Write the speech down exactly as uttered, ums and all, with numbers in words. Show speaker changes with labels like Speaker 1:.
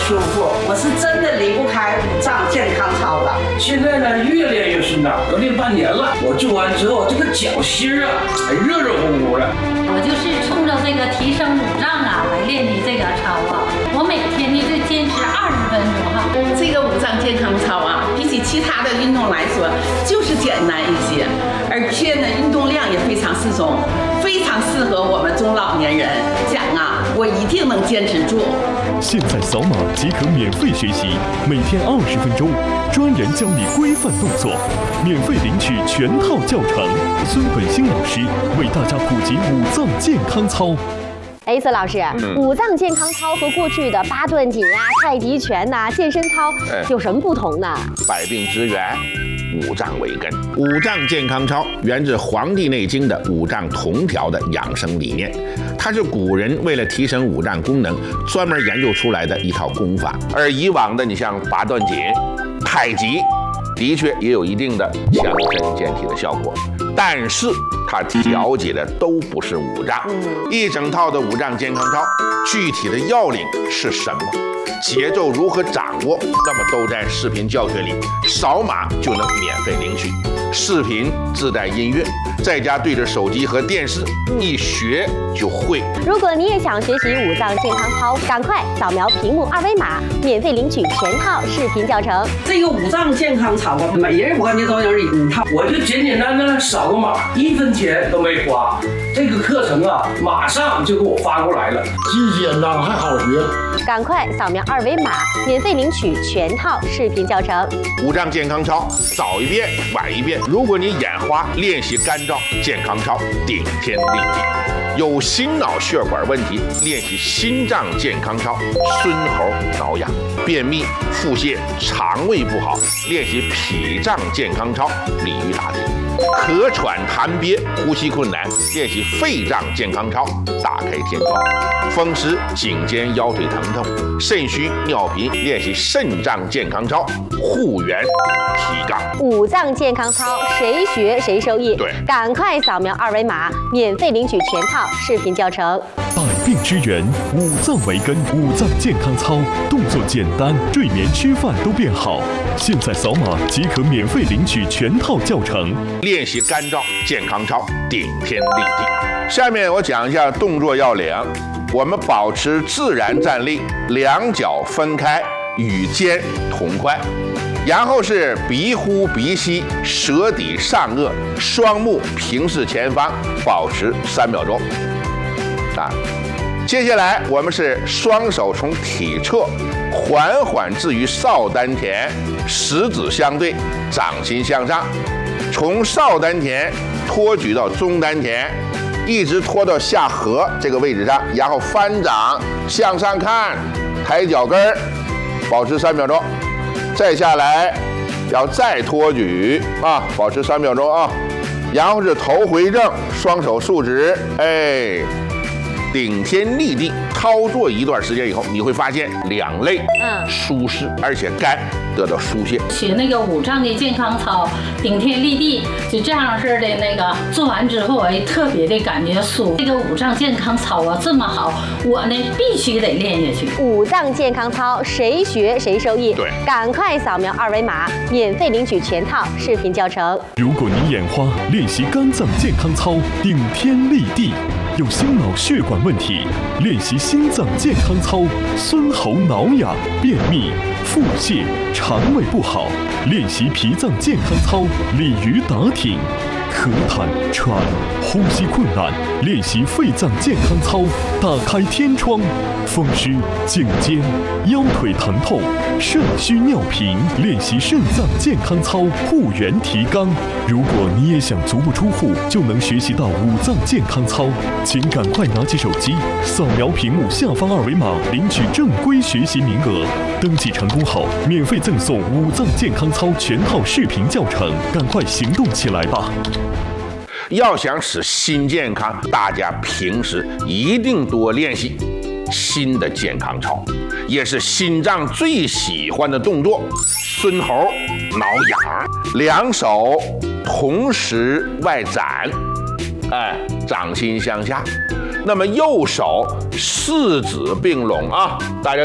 Speaker 1: 舒服，我是真的离不开五脏健康操的。
Speaker 2: 现在呢，越练越顺畅，都练半年了。我做完之后，这个脚心啊，还热热乎乎的。
Speaker 3: 我就是冲着这个提升五脏啊来练的这个操啊。我每天呢就坚持二十分钟哈。
Speaker 4: 这个五脏健康操啊，比起其他的运动来说，就是简单一些，而且呢，运动量也非常适中，非常适合我们中老年人。讲啊，我一定能坚持住。
Speaker 5: 现在扫码即可免费学习，每天二十分钟，专人教你规范动作，免费领取全套教程。孙本兴老师为大家普及五脏健康操。
Speaker 6: 哎，孙老师，嗯、五脏健康操和过去的八段锦呀、太极拳呐、健身操有什么不同呢？
Speaker 7: 百病之源，五脏为根。五脏健康操源自《黄帝内经》的五脏同调的养生理念，它是古人为了提升五脏功能专门研究出来的一套功法。而以往的，你像八段锦、太极，的确也有一定的强身健体的效果，但是它调节的都不是五脏。一整套的五脏健康操，具体的要领是什么？节奏如何掌握？那么都在视频教学里，扫码就能免费领取。视频自带音乐，在家对着手机和电视一学就会。
Speaker 6: 如果你也想学习五脏健康操，赶快扫描屏幕二维码，免费领取全套视频教程。
Speaker 1: 这个五脏健康操啊，每人我感觉都有一套，
Speaker 2: 我就简简单单扫个码，一分钱都没花。这个课程啊，马上就给我发过来了，
Speaker 8: 既简单还好学。
Speaker 6: 赶快扫描二维码，免费领取全套视频教程。
Speaker 7: 五脏健康操，早一遍晚一遍。如果你眼花，练习干燥健康操，顶天立地。有心脑血管问题，练习心脏健康操，孙猴挠痒。便秘、腹泻、肠胃不好，练习脾脏健康操，鲤鱼打挺。咳喘痰憋、呼吸困难，练习肺脏健康操，打开天窗。风湿、颈肩腰腿疼痛、肾虚尿频，练习肾脏健康操，护元提杠。
Speaker 6: 五脏健康操，谁学谁受益。
Speaker 7: 对，
Speaker 6: 赶快扫描二维码，免费领取全套视频教程。
Speaker 5: 百病之源，五脏为根，五脏健康操，动作简单，睡眠吃饭都变好。现在扫码即可免费领取全套教程。
Speaker 7: 练习干燥健康操，顶天立地。下面我讲一下动作要领。我们保持自然站立，两脚分开，与肩同宽。然后是鼻呼鼻吸，舌抵上颚，双目平视前方，保持三秒钟。啊，接下来我们是双手从体侧缓缓置于少丹田，食指相对，掌心向上，从少丹田托举到中丹田，一直拖到下颌这个位置上，然后翻掌向上看，抬脚跟儿，保持三秒钟。再下来，要再托举啊，保持三秒钟啊。然后是头回正，双手竖直，哎，顶天立地。操作一段时间以后，你会发现两肋嗯舒适，而且肝得到疏泄。
Speaker 3: 学那个五脏的健康操，顶天立地，就这样式的那个做完之后，哎，特别的感觉舒服。这个五脏健康操啊，这么好，我呢必须得练下去。
Speaker 6: 五脏健康操，谁学谁受益。
Speaker 7: 对，
Speaker 6: 赶快扫描二维码，免费领取全套视频教程。
Speaker 5: 如果你眼花，练习肝脏健康操，顶天立地。有心脑血管问题，练习心脏健康操，孙喉挠痒、便秘、腹泻、肠胃不好，练习脾脏健康操，鲤鱼打挺。咳痰、喘、呼吸困难，练习肺脏健康操，打开天窗。风湿、颈肩、腰腿疼痛、肾虚尿频，练习肾脏健康操，护元提肛。如果你也想足不出户就能学习到五脏健康操，请赶快拿起手机，扫描屏幕下方二维码，领取正规学习名额。登记成功后，免费赠送五脏健康操全套视频教程，赶快行动起来吧！
Speaker 7: 要想使心健康，大家平时一定多练习心的健康操，也是心脏最喜欢的动作。孙猴挠痒，两手同时外展，哎，掌心向下。那么右手四指并拢啊，大家